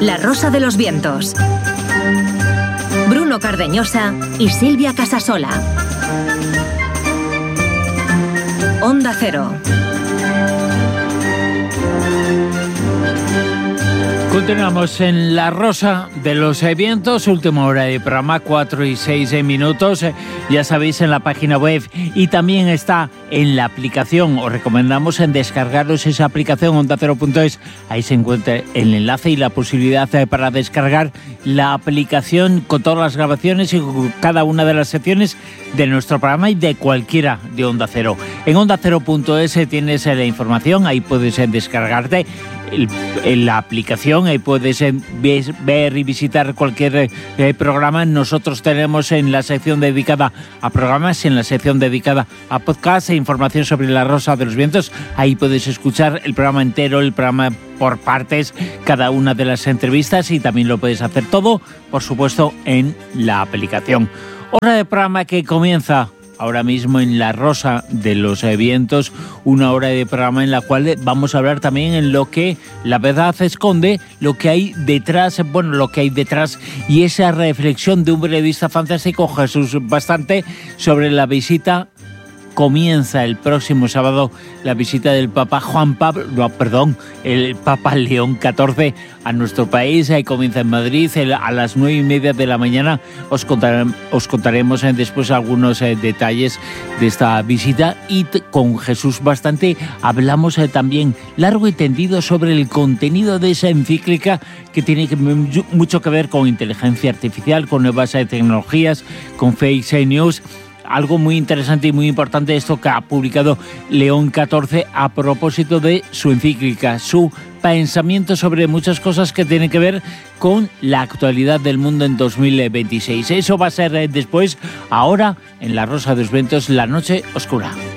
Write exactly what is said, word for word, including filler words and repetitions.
La Rosa de los Vientos. Bruno Cardeñosa y Silvia Casasola. Onda Cero. Continuamos en La Rosa de los Vientos, última hora de programa, cuatro y seis minutos, ya sabéis, en la página web y también está en la aplicación. Os recomendamos en descargaros esa aplicación onda cero punto es, ahí se encuentra el enlace y la posibilidad para descargar la aplicación con todas las grabaciones y con cada una de las secciones de nuestro programa y de cualquiera de Onda Cero. En onda cero punto es tienes la información, ahí puedes descargarte El, en la aplicación, ahí puedes eh, ver y visitar cualquier eh, programa. Nosotros tenemos en la sección dedicada a programas, en la sección dedicada a podcast e información sobre La Rosa de los Vientos, ahí puedes escuchar el programa entero, el programa por partes, cada una de las entrevistas, y también lo puedes hacer todo, por supuesto, en la aplicación. Hora de programa que comienza ahora mismo en La Rosa de los Vientos, una hora de programa en la cual vamos a hablar también en lo que la verdad esconde, lo que hay detrás, bueno, lo que hay detrás y esa reflexión de un periodista fantástico, Jesús Bastante, sobre la visita. Comienza el próximo sábado la visita del Papa Juan Pablo, no, perdón, el Papa León catorce a nuestro país. Ahí comienza en Madrid a las nueve y media de la mañana. Os, contaré, os contaremos después algunos eh, detalles de esta visita, y t- con Jesús Bastante hablamos eh, también largo y tendido sobre el contenido de esa encíclica que tiene que, mucho que ver con inteligencia artificial, con nuevas eh, tecnologías, con fake news. Algo muy interesante y muy importante esto que ha publicado León catorce a propósito de su encíclica, su pensamiento sobre muchas cosas que tienen que ver con la actualidad del mundo en dos mil veintiséis. Eso va a ser después, ahora en La Rosa de los Vientos, La Noche Oscura.